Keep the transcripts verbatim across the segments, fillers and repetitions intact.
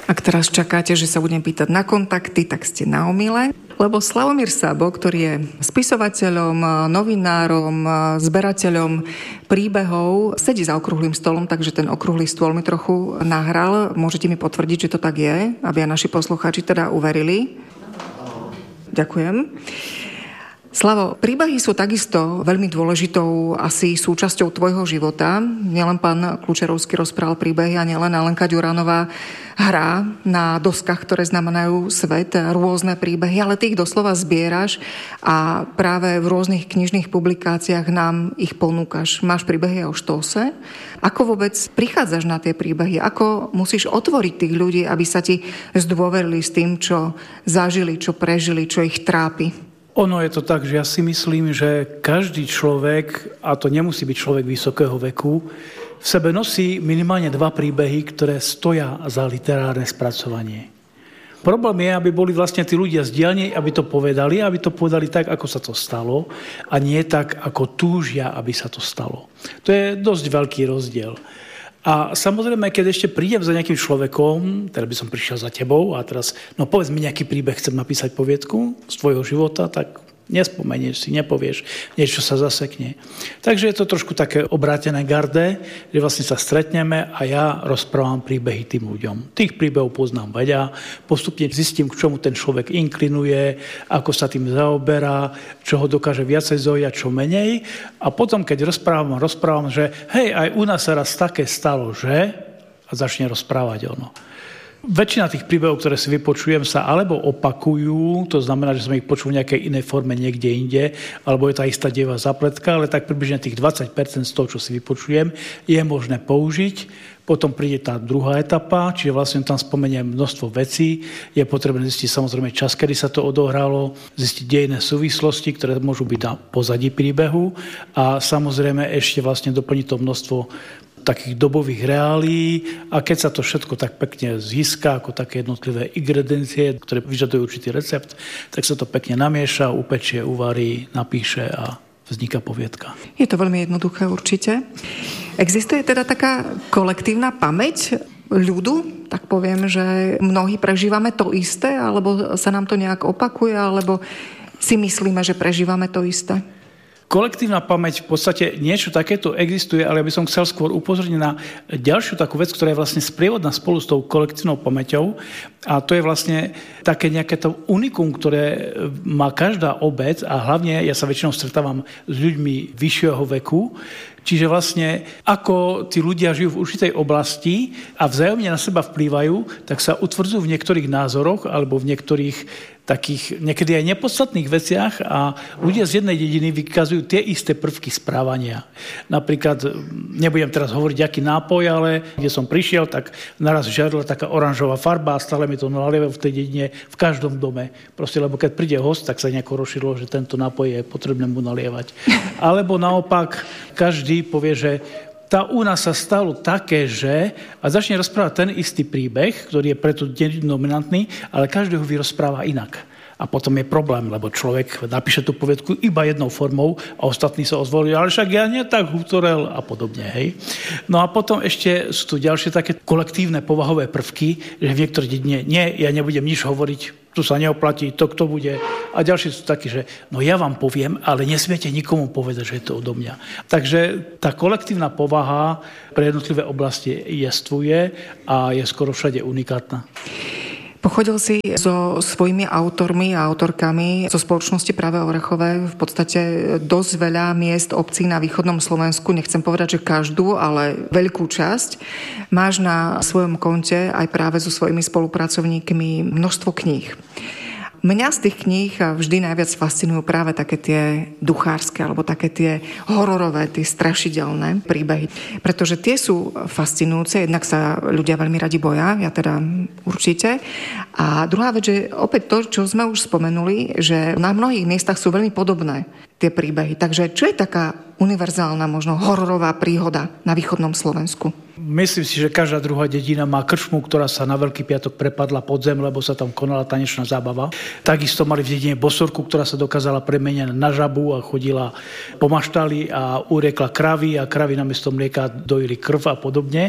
Ak teraz čakáte, že sa budem pýtať na kontakty, tak ste na omyle. Lebo Slavomír Sabo, ktorý je spisovateľom, novinárom, zberateľom príbehov, sedí za okrúhlym stolom, takže ten okrúhly stôl mi trochu nahral. Môžete mi potvrdiť, že to tak je, aby aj naši poslucháči teda uverili. Ďakujem. Slavo, príbehy sú takisto veľmi dôležitou asi súčasťou tvojho života. Nielen pán Kľúčerovský rozprával príbehy a nielen Alenka Ďuranová hrá na doskách, ktoré znamenajú svet, rôzne príbehy, ale ty ich doslova zbieraš a práve v rôznych knižných publikáciách nám ich ponúkaš. Máš príbehy o štose. Ako vôbec prichádzaš na tie príbehy? Ako musíš otvoriť tých ľudí, aby sa ti zdôverili s tým, čo zažili, čo prežili, čo ich trápi? Ono je to tak, že ja si myslím, že každý človek, a to nemusí byť človek vysokého veku, v sebe nosí minimálne dva príbehy, ktoré stoja za literárne spracovanie. Problém je, aby boli vlastne tí ľudia z dielne, aby to povedali, aby to povedali tak, ako sa to stalo, a nie tak, ako túžia, aby sa to stalo. To je dosť veľký rozdiel. A samozrejme, keď ešte prídem za nejakým človekom, teda by som prišiel za tebou a teraz, no povedz mi nejaký príbeh, chcem napísať poviedku z tvojho života, tak nespomenieš si, nepovieš, niečo sa zasekne. Takže je to trošku také obrátené garde, že vlastne sa stretneme a ja rozprávam príbehy tým ľuďom. Tých príbehov poznám veľa, postupne zistím, k čomu ten človek inklinuje, ako sa tým zaoberá, čo ho dokáže viacej zaujať, čo menej. A potom, keď rozprávam, rozprávam, že hej, aj u nás sa raz také stalo, že? A začne rozprávať ono. Väčšina tých príbehov, ktoré si vypočujem, sa alebo opakujú, to znamená, že som ich počul v nejakej inej forme niekde inde, alebo je tá istá dieva zapletka, ale tak približne tých dvadsať percent z toho, čo si vypočujem, je možné použiť. Potom príde tá druhá etapa, čiže vlastne tam spomeniem množstvo vecí. Je potrebné zistiť samozrejme čas, kedy sa to odohralo, zistiť dejné súvislosti, ktoré môžu byť na pozadí príbehu a samozrejme ešte vlastne doplniť to množstvo takých dobových reálií a keď sa to všetko tak pekne získa ako také jednotlivé ingrediencie, ktoré vyžadujú určitý recept, tak sa to pekne namieša, upečie, uvarí, napíše a vzniká poviedka. Je to veľmi jednoduché určite. Existuje teda taká kolektívna pamäť ľudu, tak poviem, že mnohí prežívame to isté, alebo sa nám to nejak opakuje, alebo si myslíme, že prežívame to isté? Kolektívna pamäť v podstate niečo takéto existuje, ale ja by som chcel skôr upozorniť na ďalšiu takú vec, ktorá je vlastne sprievodná spolu s tou kolektívnou pamäťou a to je vlastne také nejaké to unikum, ktoré má každá obec a hlavne ja sa väčšinou stretávam s ľuďmi vyššieho veku, čiže vlastne ako tí ľudia žijú v určitej oblasti a vzájomne na seba vplývajú, tak sa utvrdzujú v niektorých názoroch alebo v niektorých takých niekedy aj nepodstatných veciach a ľudia z jednej dediny vykazujú tie isté prvky správania. Napríklad, nebudem teraz hovoriť, aký nápoj, ale kde som prišiel, tak naraz žiarila taká oranžová farba a stále mi to nalievajú v tej dedine, v každom dome. Proste, lebo keď príde host, tak sa nejako rozšírilo, že tento nápoj je potrebné mu nalievať. Alebo naopak, každý povie, že tá u nás sa stalo také, že a začne rozprávať ten istý príbeh, ktorý je preto dominantný, ale každý ho vyrozpráva inak. A potom je problém, lebo človek napíše tú poviedku iba jednou formou a ostatní sa ozvolili, ale však ja nie tak hutorel a podobne. Hej. No a potom ešte sú tu ďalšie také kolektívne povahové prvky, že v niektorej dedine nie, ja nebudem nič hovoriť, tu sa neoplatí, to kto bude. A ďalšie sú takí, že no ja vám poviem, ale nesmiete nikomu povedať, že je to odo mňa. Takže tá kolektívna povaha pre jednotlivé oblasti jestvuje a je skoro všade unikátna. Pochodil si so svojimi autormi a autorkami zo spoločnosti Pravé Orechové v podstate dosť veľa miest obcí na východnom Slovensku. Nechcem povedať, že každú, ale veľkú časť. Máš na svojom konte aj práve so svojimi spolupracovníkmi množstvo kníh. Mňa z tých kníh vždy najviac fascinujú práve také tie duchárske alebo také tie hororové, tie strašidelné príbehy. Pretože tie sú fascinujúce, jednak sa ľudia veľmi radi boja, ja teda určite. A druhá vec, že opäť to, čo sme už spomenuli, že na mnohých miestach sú veľmi podobné tie príbehy. Takže čo je taká univerzálna, možno hororová príhoda na východnom Slovensku? Myslím si, že každá druhá dedina má krčmu, ktorá sa na Veľký piatok prepadla pod zem, lebo sa tam konala tanečná zábava. Takisto mali v dedine bosorku, ktorá sa dokázala premeniať na žabu a chodila po maštali a uriekla kravy a kravy namiesto mlieka dojili krv a podobne.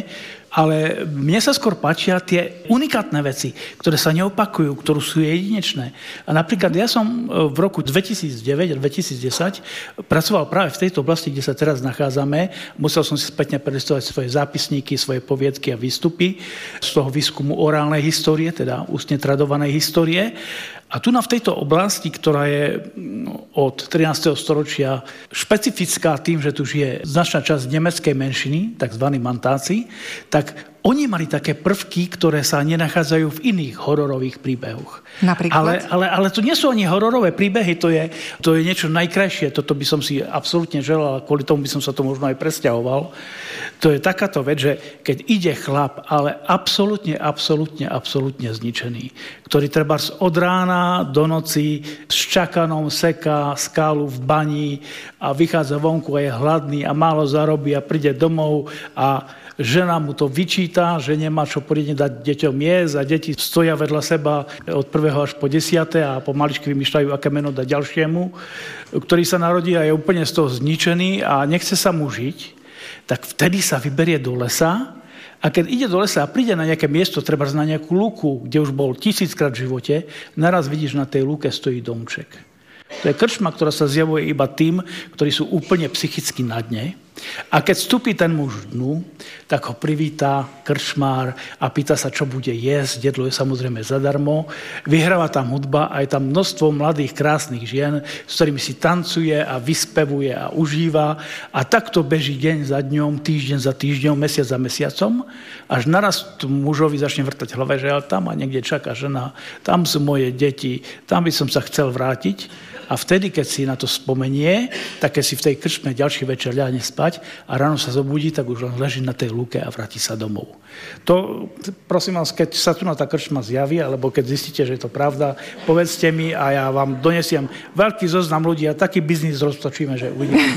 Ale mne sa skôr páčia tie unikátne veci, ktoré sa neopakujú, ktoré sú jedinečné. A napríklad ja som v roku dvetisícdeväť a dvetisícdesať pracoval práve v tejto oblasti, kde sa teraz nachádzame. Musel som si spätne prelistovať svoje zápisníky, svoje poviedky a výstupy z toho výskumu orálnej histórie, teda ústne tradovanej histórie. A tu na v tejto oblasti, ktorá je od trinásteho storočia špecifická tým, že tu žije značná časť nemeckej menšiny, takzvaní mantáci, tak oni mali také prvky, ktoré sa nenachádzajú v iných hororových príbehoch. Napríklad? Ale, ale, ale to nie sú ani hororové príbehy, to je, to je niečo najkrajšie. Toto by som si absolútne želal, kvôli tomu by som sa to možno aj presťahoval. To je takáto vec, že keď ide chlap, ale absolútne, absolútne, absolútne zničený, ktorý treba od rána do noci s čakanom seká skálu v bani a vychádza vonku a je hladný a málo zarobí a príde domov a žena mu to vyčíta, že nemá čo poriadne dať deťom jesť a deti stoja vedľa seba od prvého až po desiate a pomaličky vymýšľajú, aké meno dať ďalšiemu, ktorý sa narodí a je úplne z toho zničený a nechce sa mu žiť, tak vtedy sa vyberie do lesa a keď ide do lesa a príde na nejaké miesto, treba na nejakú lúku, kde už bol tisíckrát v živote, naraz vidíš, na tej lúke stojí domček. To je krčma, ktorá sa zjavuje iba tým, ktorí sú úplne psychicky na dne. A keď vstúpi ten muž dnu, tak ho privítá krčmár a pýta sa, čo bude jesť. Jedlo je samozrejme zadarmo. Vyhráva tam hudba a je tam množstvo mladých, krásnych žien, s ktorými si tancuje a vyspevuje a užíva. A takto beží deň za dňom, týždeň za týždňom, mesiac za mesiacom. Až naraz mužovi začne vrtať hlave, že ale tam ma niekde čaká žena, tam sú moje deti, tam by som sa chcel vrátiť. A vtedy, keď si na to spomenie, tak keď si v tej krčme ďalší večer ľahne spať a ráno sa zobudí, tak už len leží na tej lúke a vráti sa domov. To, prosím vás, keď sa tu na tá krčma zjaví, alebo keď zistíte, že je to pravda, povedzte mi a ja vám donesiem veľký zoznam ľudí a taký biznis roztočíme, že uvidíme.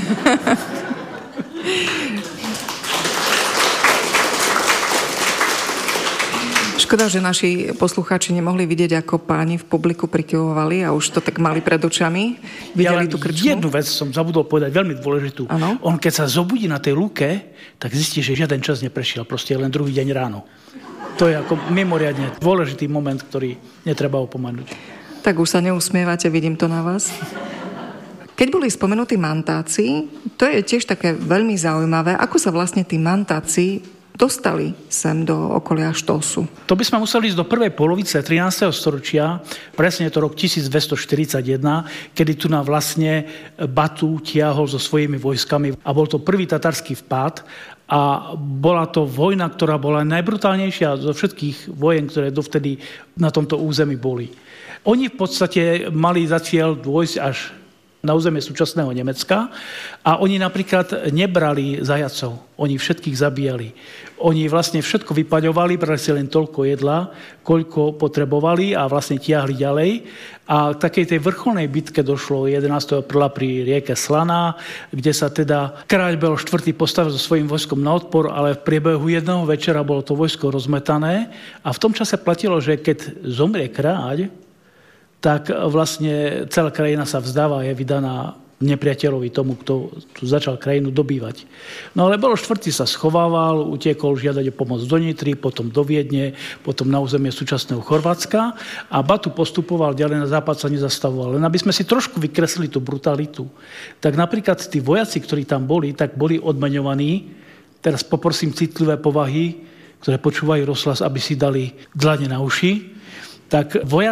Škoda, že naši poslucháči nemohli vidieť, ako páni v publiku prikyvovali a už to tak mali pred očami. Videli ja tú krčmu? Jednu vec som zabudol povedať, veľmi dôležitú. Ano? On keď sa zobudí na tej lúke, tak zistí, že žiaden čas neprešiel, proste len druhý deň ráno. To je ako mimoriadne dôležitý moment, ktorý netreba opomenúť. Tak už sa neusmievate, vidím to na vás. Keď boli spomenutí mantáci, to je tiež také veľmi zaujímavé, ako sa vlastne tí mantáci dostali sem do okolia Štosu. To by sme museli ísť do prvej polovice trinásteho storočia, presne je to rok tisícdvestoštyridsaťjeden, kedy tu na vlastne Batu tiahol so svojimi vojskami a bol to prvý tatarský vpád a bola to vojna, ktorá bola najbrutálnejšia zo všetkých vojen, ktoré dovtedy na tomto území boli. Oni v podstate mali za cieľ dôjsť až na územie súčasného Nemecka a oni napríklad nebrali zajacov, oni všetkých zabíjali. Oni vlastne všetko vypaďovali, brali si len toľko jedla, koľko potrebovali a vlastne tiahli ďalej. A k takej tej vrcholnej bitke došlo jedenásteho apríla pri rieke Slaná, kde sa teda kráľ Belo štvrtý postavil so svojím vojskom na odpor, ale v priebehu jedného večera bolo to vojsko rozmetané a v tom čase platilo, že keď zomrie kráľ, tak vlastne celá krajina sa vzdáva a je vydaná nepriateľovi, tomu, kto tu začal krajinu dobývať. No ale Belo štvrtý sa schovával, utiekol žiadať o pomoc do Nitry, potom do Viedne, potom na územie súčasného Chorvátska a Batu postupoval ďalej, na západ sa nezastavoval. Len aby sme si trošku vykreslili tú brutalitu, tak napríklad tí vojaci, ktorí tam boli, tak boli odmeňovaní, teraz poprosím citlivé povahy, ktoré počúvajú rozhlas, aby si dali dlane na uši, tak vojaci